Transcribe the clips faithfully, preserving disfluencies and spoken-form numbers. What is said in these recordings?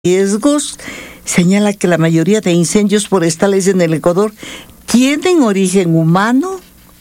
Riesgos señala que la mayoría de incendios forestales en el Ecuador tienen origen humano.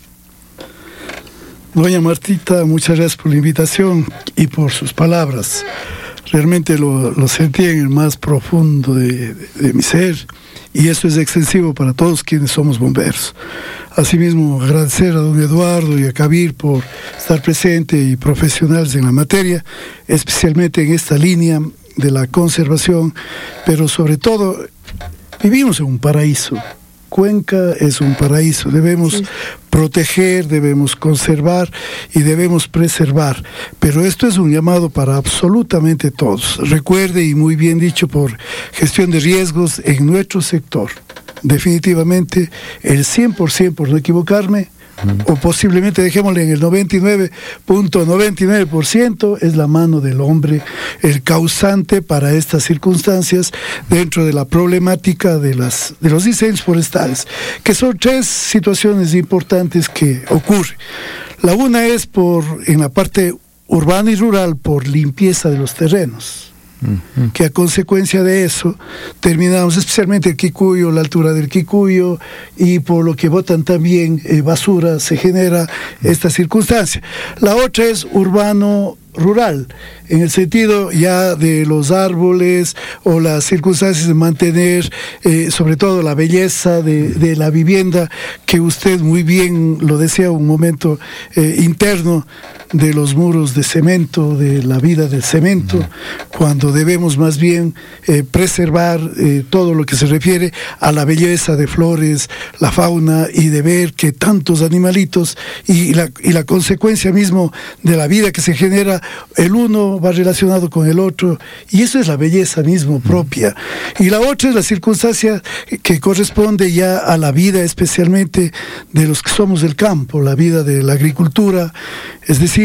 Doña Martita, muchas gracias por la invitación y por sus palabras. Realmente lo, lo sentí en el más profundo de, de, de mi ser, y eso es extensivo para todos quienes somos bomberos. Asimismo, agradecer a don Eduardo y a Kabir por estar presente y profesionales en la materia, especialmente en esta línea de la conservación, pero sobre todo vivimos en un paraíso. Cuenca es un paraíso, debemos sí. proteger, debemos conservar y debemos preservar, pero esto es un llamado para absolutamente todos. Recuerde, y muy bien dicho, por gestión de riesgos en nuestro sector, definitivamente el cien por ciento, por no equivocarme, o posiblemente dejémosle en el noventa y nueve punto noventa y nueve por ciento, es la mano del hombre el causante para estas circunstancias dentro de la problemática de, las, de los incendios forestales, que son tres situaciones importantes que ocurren. La una es por, en la parte urbana y rural, por limpieza de los terrenos, Uh-huh. que a consecuencia de eso terminamos, especialmente el Quicuyo, la altura del Quicuyo, y por lo que botan también eh, basura, se genera esta circunstancia. La otra es urbano rural, en el sentido ya de los árboles o las circunstancias de mantener eh, sobre todo la belleza de, de la vivienda, que usted muy bien lo decía, un momento eh, interno de los muros de cemento, de la vida del cemento, uh-huh. cuando debemos más bien eh, preservar eh, todo lo que se refiere a la belleza de flores, la fauna, y de ver que tantos animalitos y la, y la consecuencia mismo de la vida que se genera, el uno va relacionado con el otro, y eso es la belleza mismo propia. Y la otra es la circunstancia que corresponde ya a la vida, especialmente de los que somos del campo, la vida de la agricultura, es decir,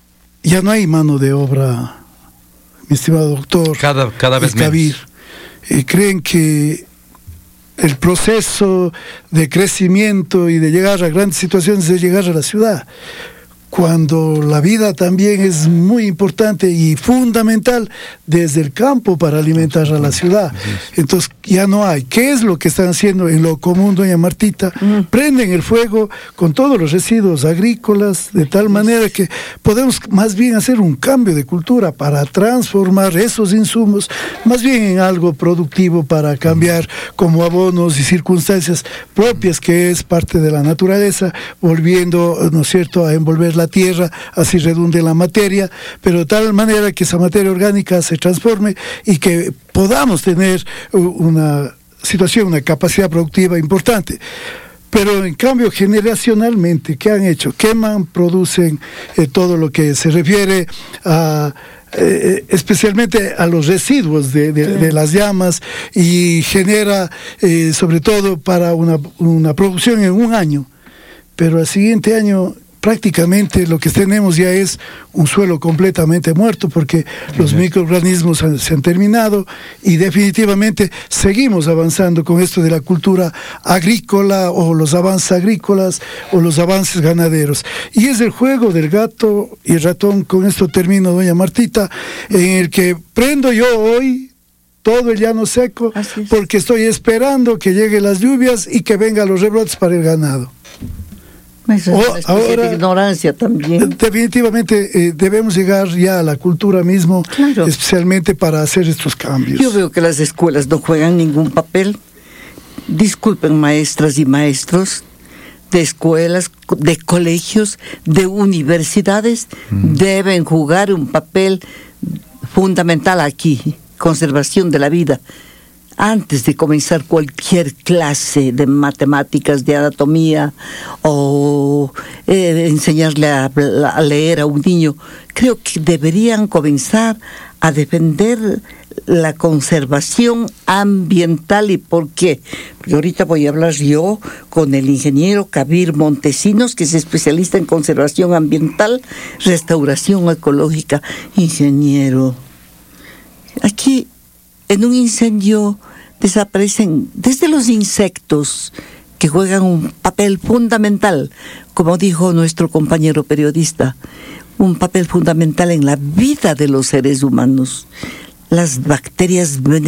ya no hay mano de obra, mi estimado doctor. Cada, cada vez Kabir. menos. Eh, creen que el proceso de crecimiento y de llegar a grandes situaciones es llegar a la ciudad, cuando la vida también es muy importante y fundamental desde el campo para alimentar a la ciudad. Entonces ya no hay. ¿Qué es lo que están haciendo en lo común, doña Martita? Mm. Prenden el fuego con todos los residuos agrícolas, de tal manera que podemos más bien hacer un cambio de cultura para transformar esos insumos más bien en algo productivo, para cambiar como abonos y circunstancias propias, que es parte de la naturaleza, volviendo, ¿no es cierto?, a envolver la tierra, así redunde la materia, pero de tal manera que esa materia orgánica se transforme y que podamos tener una situación, una capacidad productiva importante. Pero en cambio, generacionalmente, ¿qué han hecho? Queman, producen eh, todo lo que se refiere a Eh, especialmente a los residuos de, de, de las llamas, y genera eh, sobre todo para una, una producción en un año, pero al siguiente año prácticamente lo que tenemos ya es un suelo completamente muerto, porque los uh-huh. microorganismos han, se han terminado, y definitivamente seguimos avanzando con esto de la cultura agrícola, o los avances agrícolas, o los avances ganaderos. Y es el juego del gato y el ratón, con esto termino, doña Martita, en el que prendo yo hoy todo el llano seco, porque estoy esperando que lleguen las lluvias y que vengan los rebrotes para el ganado. Eso es una especie ahora, de ignorancia también. Definitivamente eh, debemos llegar ya a la cultura mismo, claro. especialmente para hacer estos cambios. Yo veo que las escuelas no juegan ningún papel. Disculpen, maestras y maestros de escuelas, de colegios, de universidades, mm. deben jugar un papel fundamental aquí, conservación de la vida. Antes de comenzar cualquier clase de matemáticas, de anatomía, o eh, enseñarle a, a leer a un niño, creo que deberían comenzar a defender la conservación ambiental. ¿Y por qué? Porque ahorita voy a hablar yo con el ingeniero Kabir Montesinos, que es especialista en conservación ambiental, restauración ecológica. Ingeniero, aquí en un incendio desaparecen desde los insectos, que juegan un papel fundamental, como dijo nuestro compañero periodista, un papel fundamental en la vida de los seres humanos. las bacterias